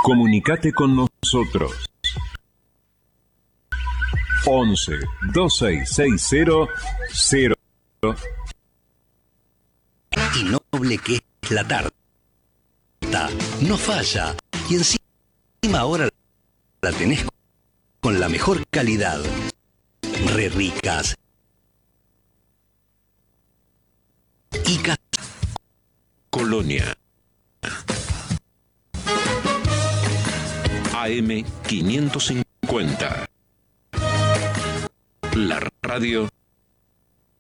Comunicate con nosotros. 11 2660 0. Y noble que es la tarta. No falla. Y encima ahora la tenés con la mejor calidad. Re ricas. Y Colonia. AM 550. La radio